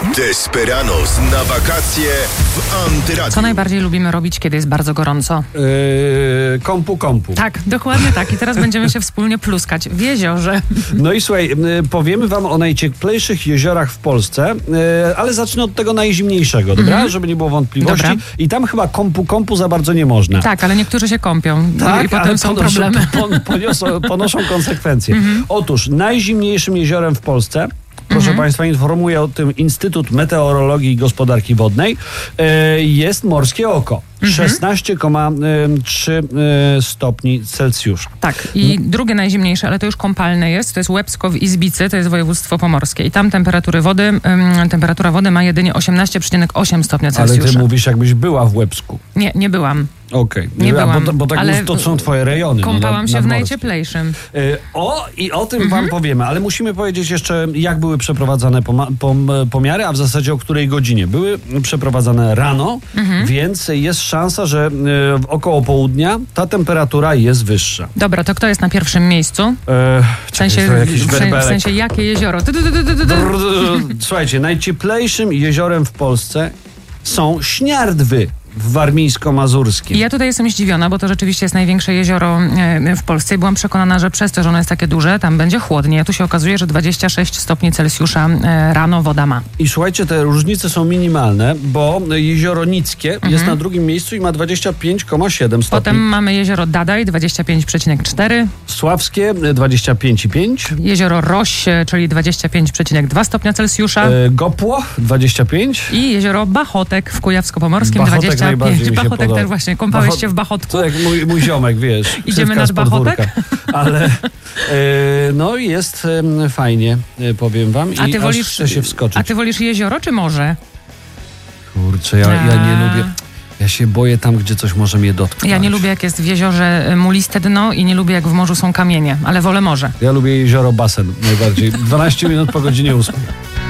Desperados na wakacje w Antyradiu. Co najbardziej lubimy robić, kiedy jest bardzo gorąco? Kompu. Tak, dokładnie tak. I teraz będziemy się wspólnie pluskać w jeziorze. No i słuchaj, powiemy wam o najcieplejszych jeziorach w Polsce, ale zacznę od tego najzimniejszego, dobra? Żeby nie było wątpliwości. Dobra. I tam chyba kompu za bardzo nie można. Tak, ale niektórzy się kąpią Tak, i potem są problemy. Ponoszą konsekwencje. Otóż najzimniejszym jeziorem w Polsce, proszę Państwa, informuje o tym Instytut Meteorologii i Gospodarki Wodnej, jest Morskie Oko. 16,3 stopni Celsjusza. Tak, i drugie najzimniejsze, ale to już kąpalne jest, to jest Łebsko w Izbicy, to jest województwo pomorskie. I tam temperatura wody ma jedynie 18,8 stopnia Celsjusza. Ale ty mówisz, jakbyś była w Łebsku. Nie byłam. Okej. Nie byłam, bo tak ale to są twoje rejony. Kąpałam się w nadmorskie. najcieplejszym. I o tym wam powiemy, ale musimy powiedzieć jeszcze, jak były przeprowadzane pomiary, a w zasadzie o której godzinie. Były przeprowadzane rano, więc jest szansa, że około południa ta temperatura jest wyższa. Dobra, to kto jest na pierwszym miejscu? W sensie jakie jezioro? Słuchajcie, najcieplejszym jeziorem w Polsce są Śniardwy w warmińsko-mazurskim. I ja tutaj jestem zdziwiona, bo to rzeczywiście jest największe jezioro w Polsce i byłam przekonana, że przez to, że ono jest takie duże, tam będzie chłodniej. A tu się okazuje, że 26 stopni Celsjusza rano woda ma. I słuchajcie, te różnice są minimalne, bo jezioro Nickie jest na drugim miejscu i ma 25,7 stopni. Potem mamy jezioro Dadaj, 25,4. Sławskie 25,5. Jezioro Roś, czyli 25,2 stopnia Celsjusza. Gopło 25. I jezioro Bachotek w Kujawsko-Pomorskim, Bachotek 25. najbardziej mi się Bachotek podoba. też właśnie. Kąpałeś się w Bachotku? To jak mój ziomek, wiesz. Idziemy nad Bachotek? Ale no jest fajnie, powiem wam. A I ty wolisz, chcę się wskoczyć. A ty wolisz jezioro czy morze? Kurczę, ja nie lubię. Ja się boję tam, gdzie coś może mnie dotknąć. Ja nie lubię, jak jest w jeziorze muliste dno i nie lubię, jak w morzu są kamienie, ale wolę morze. Ja lubię jezioro basen najbardziej. 12 minut po godzinie 8.